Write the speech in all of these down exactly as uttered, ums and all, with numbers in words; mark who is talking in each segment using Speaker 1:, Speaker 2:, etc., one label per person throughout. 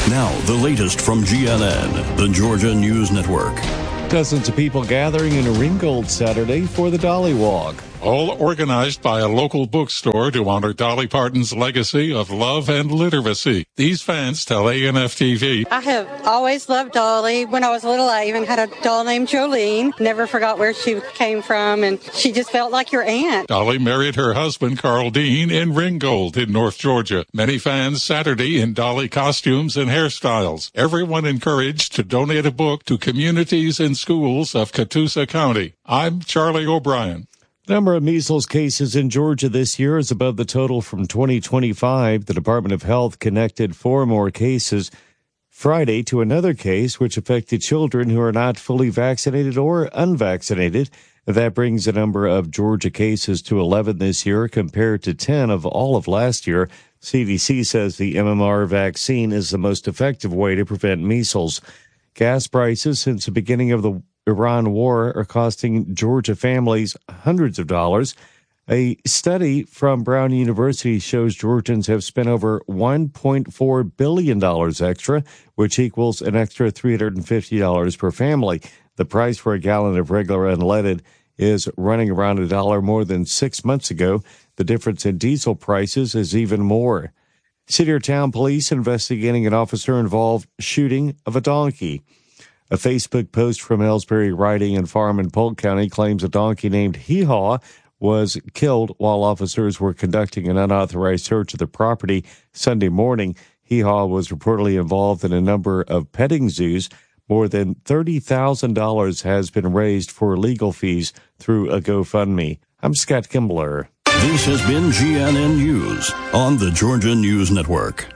Speaker 1: Now, the latest from G N N, the Georgia News Network.
Speaker 2: Dozens of people gathering in Ringgold Saturday for the Dolly Walk.
Speaker 3: All organized by a local bookstore to honor Dolly Parton's legacy of love and literacy. These fans tell A N F T V.
Speaker 4: I have always loved Dolly. When I was little, I even had a doll named Jolene. Never forgot where she came from, and she just felt like your aunt.
Speaker 3: Dolly married her husband, Carl Dean, in Ringgold in North Georgia. Many fans Saturday in Dolly costumes and hairstyles. Everyone encouraged to donate a book to communities and schools of Catoosa County. I'm Charlie O'Brien.
Speaker 2: The number of measles cases in Georgia this year is above the total from twenty twenty-five. The Department of Health connected four more cases Friday to another case which affected children who are not fully vaccinated or unvaccinated. That brings the number of Georgia cases to eleven this year compared to ten of all of last year. C D C says the M M R vaccine is the most effective way to prevent measles. Gas prices since the beginning of the Iran war are costing Georgia families hundreds of dollars. A study from Brown University shows Georgians have spent over one point four billion dollars extra, which equals an extra three hundred fifty dollars per family. The price for a gallon of regular unleaded is running around a dollar more than six months ago. The difference in diesel prices is even more. City or town police investigating an officer-involved shooting of a donkey. A Facebook post from Ellsbury Riding and Farm in Polk County claims a donkey named Hee Haw was killed while officers were conducting an unauthorized search of the property Sunday morning. Hee Haw was reportedly involved in a number of petting zoos. More than thirty thousand dollars has been raised for legal fees through a GoFundMe. I'm Scott Kimbler.
Speaker 1: This has been G N N News on the Georgia News Network.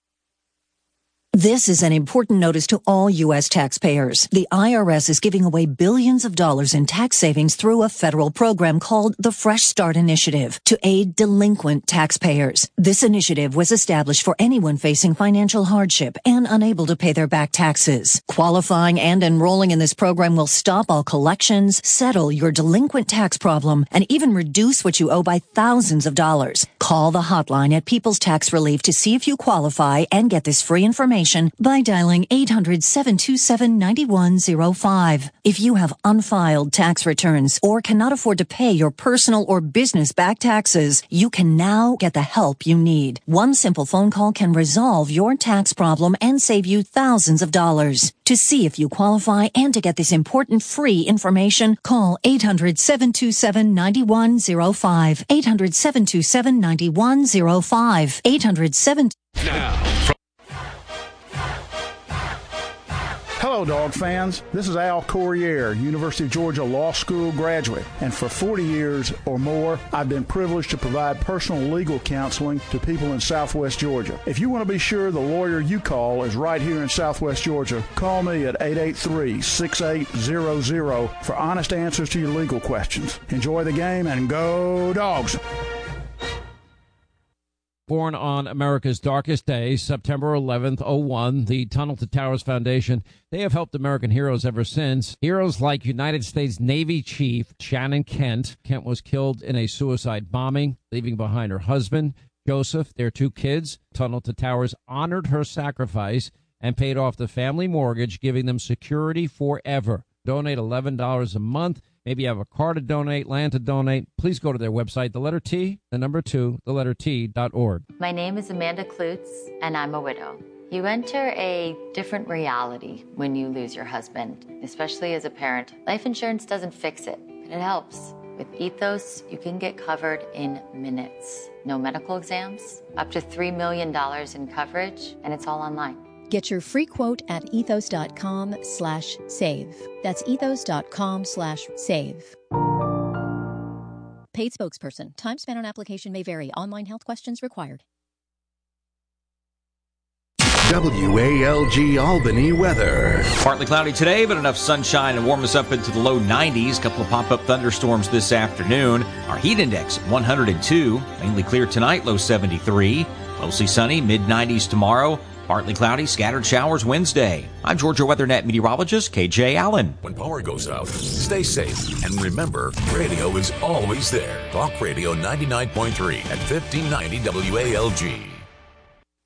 Speaker 5: This is an important notice to all U S taxpayers. The I R S is giving away billions of dollars in tax savings through a federal program called the Fresh Start Initiative to aid delinquent taxpayers. This initiative was established for anyone facing financial hardship and unable to pay their back taxes. Qualifying and enrolling in this program will stop all collections, settle your delinquent tax problem, and even reduce what you owe by thousands of dollars. Call the hotline at People's Tax Relief to see if you qualify and get this free information by dialing eight hundred, seven two seven, nine one zero five. If you have unfiled tax returns or cannot afford to pay your personal or business back taxes, you can now get the help you need. One simple phone call can resolve your tax problem and save you thousands of dollars. To see if you qualify and to get this important free information, call eight hundred, seven two seven, nine one zero five. eight hundred, seven two seven, nine one zero five. eight hundred, seven
Speaker 6: Now. Hello, dog fans. This is Al Corriere, University of Georgia Law School graduate. And for forty years or more, I've been privileged to provide personal legal counseling to people in Southwest Georgia. If you want to be sure the lawyer you call is right here in Southwest Georgia, call me at eight eight three, six eight zero zero for honest answers to your legal questions. Enjoy the game and go Dogs!
Speaker 7: Born on America's darkest day, September eleventh, oh one, the Tunnel to Towers Foundation, they have helped American heroes ever since. Heroes like United States Navy Chief Shannon Kent. Kent was killed in a suicide bombing, leaving behind her husband, Joseph, their two kids. Tunnel to Towers honored her sacrifice and paid off the family mortgage, giving them security forever. Donate eleven dollars a month. Maybe you have a car to donate, land to donate. Please go to their website, the letter T, the number two, the letter T dot org.
Speaker 8: My name is Amanda Klutz, and I'm a widow. You enter a different reality when you lose your husband, especially as a parent. Life insurance doesn't fix it, but it helps. With Ethos, you can get covered in minutes. No medical exams, up to three million dollars in coverage, and it's all online.
Speaker 9: Get your free quote at ethos.com slash save. That's ethos.com slash save. Paid spokesperson. Time spent on application may vary. Online health questions required.
Speaker 10: W A L G Albany weather.
Speaker 11: Partly cloudy today, but enough sunshine to warm us up into the low nineties. A couple of pop-up thunderstorms this afternoon. Our heat index at one hundred two. Mainly clear tonight, low seventy-three. Mostly sunny, mid nineties tomorrow. Partly cloudy, scattered showers Wednesday. I'm Georgia WeatherNet meteorologist K J Allen.
Speaker 10: When power goes out, stay safe. And remember, radio is always there. Talk Radio ninety-nine point three at fifteen ninety W A L G.